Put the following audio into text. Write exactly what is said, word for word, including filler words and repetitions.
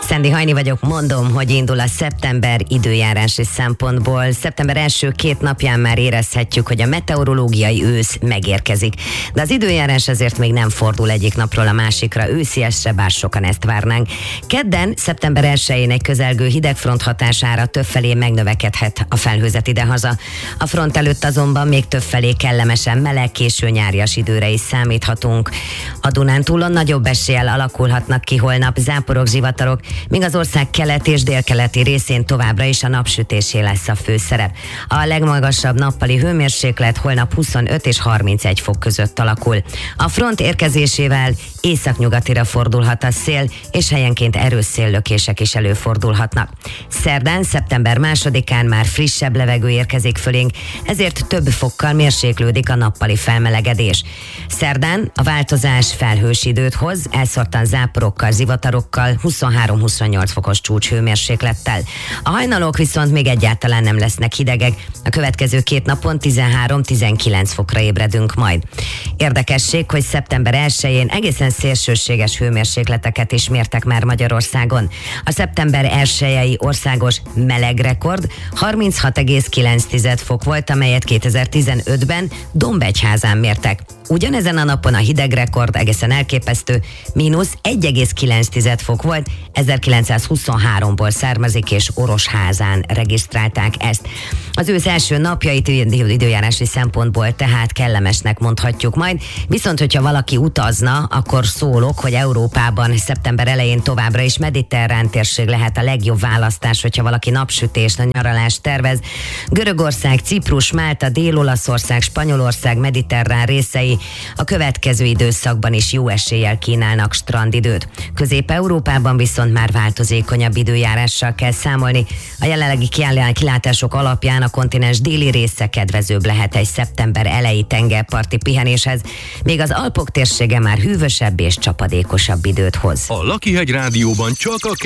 Szendi Hajni vagyok, mondom, hogy indul a szeptember időjárási szempontból. Szeptember első két napján már érezhetjük, hogy a meteorológiai ősz megérkezik. De az időjárás ezért még nem fordul egyik napról a másikra ősziesre, bár sokan ezt várnánk. Kedden, szeptember elsején egy közelgő hidegfront hatására többfelé megnövekedhet a felhőzet idehaza. A front előtt azonban még többfelé kellemesen meleg, késő nyárias időre is számíthatunk. A Dunántúlon nagyobb eséllyel alakulhatnak ki holnap záporok, zivatarok, míg az ország kelet és délkeleti részén továbbra is a napsütésé lesz a főszerep. A legmagasabb nappali hőmérséklet holnap huszonöt és harmincegy fok között alakul. A front érkezésével északnyugatira fordulhat a szél, és helyenként erős széllökések is előfordulhatnak. Szerdán, szeptember másodikán már frissebb levegő érkezik fölénk, ezért több fokkal mérséklődik a nappali felmelegedés. Szerdán a változás felhős időt hoz, elszórtan záporokkal, zivatarokkal, huszonhárom-huszonnyolc fokos csúcshőmérséklettel. A hajnalok viszont még egyáltalán nem lesznek hidegek, a következő két napon tizenhárom-tizenkilenc fokra ébredünk majd. Érdekesség, hogy szeptember elsején egészen szélsőséges hőmérsékleteket is mértek már Magyarországon. A szeptember elsejei országos melegrekord harminchat egész kilenc fok volt, amelyet kétezer-tizenötben Dombegyházán mértek. Ugyanezen a napon a hidegrekord egészen elképesztő, mínusz egy egész kilenc fok volt, ezerkilencszázhuszonháromból származik, és Orosházán regisztrálták ezt. Az ősz első napjait időjárási szempontból tehát kellemesnek mondhatjuk majd, viszont hogyha valaki utazna, akkor szólok, hogy Európában szeptember elején továbbra is mediterrán térség lehet a legjobb választás, hogyha valaki napsütést, a nyaralást tervez. Görögország, Ciprus, Málta, Dél-Olaszország, Spanyolország mediterrán részei a következő időszakban is jó eséllyel kínálnak strandidőt. Közép-Európában viszont már változékonyabb időjárással kell számolni. A jelenlegi kilátások alapján a kontinens déli része kedvezőbb lehet egy szeptember elejé tengerparti pihenéshez, míg az Alpok térsége már hűvösebb és csapadékosabb időt hoz. A Lakihegy Rádióban csak a